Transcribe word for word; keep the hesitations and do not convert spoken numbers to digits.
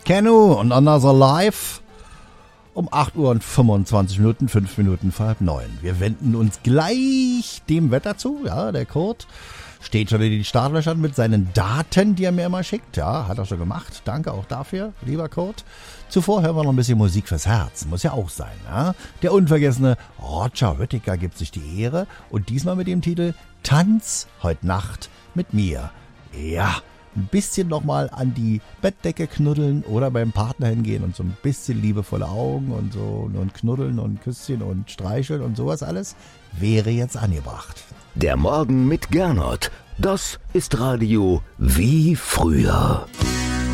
Kennu und Another Life um acht Uhr und fünfundzwanzig Minuten, fünf Minuten vor halb neun. Wir wenden uns gleich dem Wetter zu. Ja, der Kurt steht schon in den Startlöchern mit seinen Daten, die er mir immer schickt. Ja, hat er schon gemacht. Danke auch dafür, lieber Kurt. Zuvor hören wir noch ein bisschen Musik fürs Herz. Muss ja auch sein. Ja? Der unvergessene Roger Whittaker gibt sich die Ehre und diesmal mit dem Titel Tanz heute Nacht mit mir. Ja, ein bisschen nochmal an die Bettdecke knuddeln oder beim Partner hingehen und so ein bisschen liebevolle Augen und so und knuddeln und Küsschen und streicheln und sowas alles wäre jetzt angebracht. Der Morgen mit Gernot, das ist Radio wie früher.